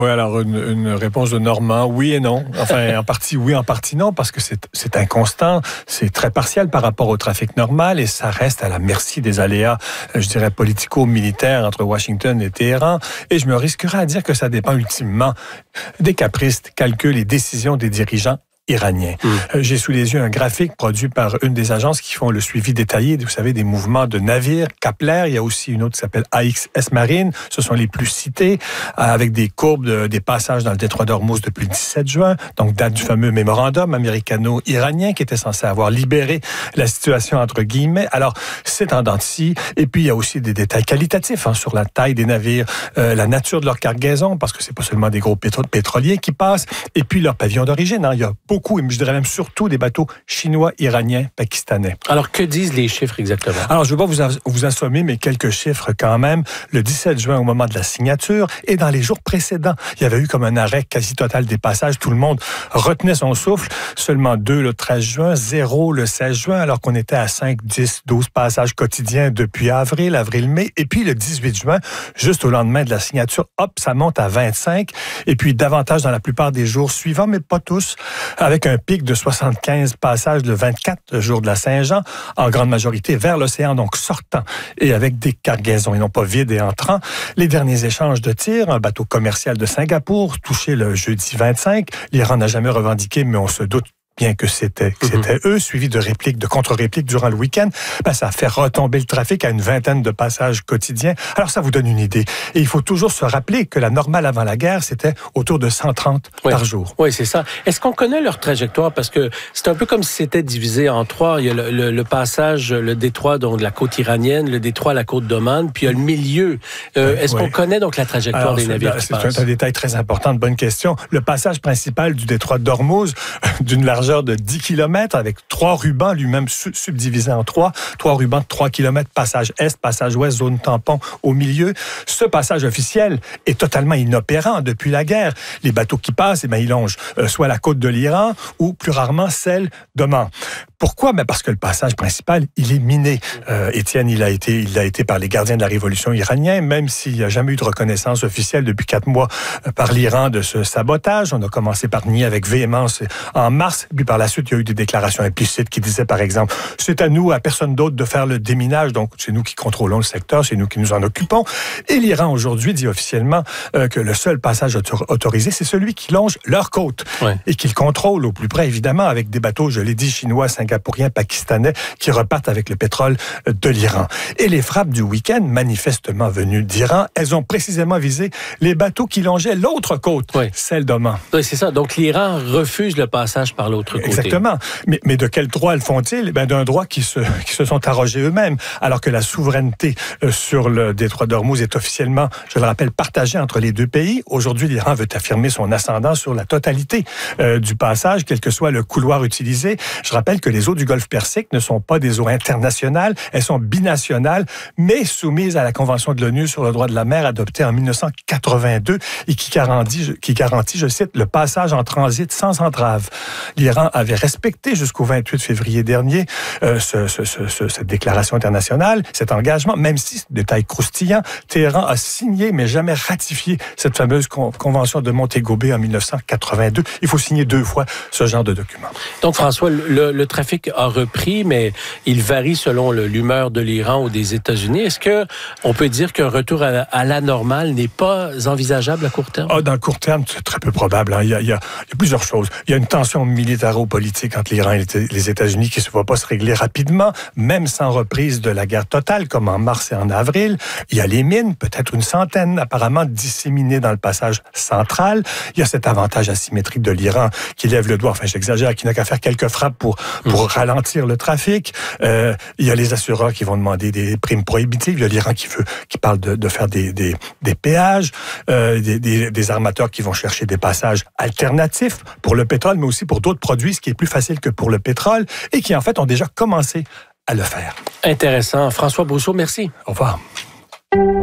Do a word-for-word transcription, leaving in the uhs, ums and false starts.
Oui, alors une, une réponse de Normand, oui et non. Enfin, en partie oui, en partie non, parce que c'est, c'est inconstant, c'est très partiel par rapport au trafic normal et ça reste à la merci des aléas, je dirais, politico-militaires entre Washington et Téhéran. Et je me risquerais à dire que ça dépend ultimement des caprices, calculs et décisions des dirigeants iranien. Mmh. Euh, j'ai sous les yeux un graphique produit par une des agences qui font le suivi détaillé, vous savez, des mouvements de navires, Kepler. Il y a aussi une autre qui s'appelle A X S Marine. Ce sont les plus cités, euh, avec des courbes de, des passages dans le détroit d'Ormuz depuis le dix-sept juin, donc date du fameux mémorandum américano-iranien qui était censé avoir libéré la situation entre guillemets. Alors, c'est en dents de scie. Et puis, il y a aussi des détails qualitatifs hein, sur la taille des navires, euh, la nature de leur cargaison, parce que c'est pas seulement des gros pétro- pétroliers qui passent, et puis leur pavillon d'origine. Hein. Il y a beaucoup et je dirais même surtout des bateaux chinois, iraniens, pakistanais. Alors, que disent les chiffres exactement? Alors, je ne veux pas vous, a- vous assommer, mais quelques chiffres quand même. Le dix-sept juin, au moment de la signature, et dans les jours précédents, il y avait eu comme un arrêt quasi total des passages. Tout le monde retenait son souffle. Seulement deux le treize juin, zéro le seize juin, alors qu'on était à cinq, dix, douze passages quotidiens depuis avril, avril-mai. Et puis, le dix-huit juin, juste au lendemain de la signature, hop, ça monte à vingt-cinq. Et puis, davantage dans la plupart des jours suivants, mais pas tous, avec un pic de soixante-quinze passages le vingt-quatre, le jour de la Saint-Jean, en grande majorité vers l'océan, donc sortant, et avec des cargaisons, et non pas vides et entrants. Les derniers échanges de tirs, un bateau commercial de Singapour, touché le jeudi vingt-cinq. L'Iran n'a jamais revendiqué, mais on se doute bien que c'était, que c'était mm-hmm. eux, suivi de répliques, de contre-répliques durant le week-end, ben ça a fait retomber le trafic à une vingtaine de passages quotidiens. Alors, ça vous donne une idée. Et il faut toujours se rappeler que la normale avant la guerre, c'était autour de cent trente oui. par jour. Oui, c'est ça. Est-ce qu'on connaît leur trajectoire? Parce que c'est un peu comme si c'était divisé en trois. Il y a le, le, le passage, le détroit donc, de la côte iranienne, le détroit à la côte d'Oman, puis il y a le milieu. Euh, est-ce oui. qu'on connaît donc la trajectoire Alors, des navires qui C'est passent? un, un détail très important, de bonne question. Le passage principal du détroit d'Ormuz, d'une largeur de dix kilomètres, avec trois rubans lui-même subdivisés en trois, trois rubans de trois kilomètres, passage est, passage ouest, zone tampon au milieu. Ce passage officiel est totalement inopérant depuis la guerre. Les bateaux qui passent, eh bien, ils longent euh, soit la côte de l'Iran ou plus rarement celle d'Oman. Pourquoi? Ben parce que le passage principal, il est miné. Euh, Étienne, il a été, il a été par les gardiens de la révolution iranienne, même s'il n'y a jamais eu de reconnaissance officielle depuis quatre mois euh, par l'Iran de ce sabotage. On a commencé par nier avec véhémence en mars, puis par la suite, il y a eu des déclarations implicites qui disaient, par exemple, c'est à nous, à personne d'autre, de faire le déminage, donc c'est nous qui contrôlons le secteur, c'est nous qui nous en occupons. Et l'Iran, aujourd'hui, dit officiellement euh, que le seul passage autor- autorisé, c'est celui qui longe leur côte ouais. et qu'ils contrôlent au plus près, évidemment, avec des bateaux, je l'ai dit, chinois, singapouriens, pakistanais, qui repartent avec le pétrole de l'Iran. Et les frappes du week-end, manifestement venues d'Iran, elles ont précisément visé les bateaux qui longeaient l'autre côte, oui. celle d'Oman. Oui, c'est ça. Donc, l'Iran refuse le passage par l'autre côté. Exactement. Mais, mais de quel droit le font-ils? Ben, d'un droit qui se, qui se sont arrogés eux-mêmes, alors que la souveraineté euh, sur le détroit d'Ormuz est officiellement, je le rappelle, partagée entre les deux pays. Aujourd'hui, l'Iran veut affirmer son ascendant sur la totalité euh, du passage, quel que soit le couloir utilisé. Je rappelle que les eaux du Golfe Persique ne sont pas des eaux internationales, elles sont binationales, mais soumises à la Convention de l'ONU sur le droit de la mer adoptée en dix-neuf cent quatre-vingt-deux et qui garantit, qui garantit, je cite, le passage en transit sans entrave. L'Iran avait respecté jusqu'au vingt-huit février dernier euh, ce, ce, ce, cette déclaration internationale, cet engagement, même si, détail croustillant, Téhéran a signé mais jamais ratifié cette fameuse con- Convention de Montego Bay en dix-neuf cent quatre-vingt-deux. Il faut signer deux fois ce genre de document. Donc, François, le, le trafic a repris, mais il varie selon le, l'humeur de l'Iran ou des États-Unis. Est-ce que on peut dire qu'un retour à la, à la normale n'est pas envisageable à court terme? Ah, dans le court terme, c'est très peu probable. Hein. Il, y a, il, y a, il y a plusieurs choses. Il y a une tension militaro-politique entre l'Iran et les États-Unis qui ne va pas se régler rapidement, même sans reprise de la guerre totale, comme en mars et en avril. Il y a les mines, peut-être une centaine, apparemment disséminées dans le passage central. Il y a cet avantage asymétrique de l'Iran qui lève le doigt, enfin j'exagère, qui n'a qu'à faire quelques frappes pour, pour mmh. ralentir le trafic. Euh, il y a les assureurs qui vont demander des primes prohibitives. Il y a l'Iran qui veut, qui parle de, de faire des, des, des péages, euh, des, des, des armateurs qui vont chercher des passages alternatifs pour le pétrole, mais aussi pour d'autres produits, ce qui est plus facile que pour le pétrole, et qui en fait ont déjà commencé à le faire. Intéressant. François Brousseau, merci. Au revoir.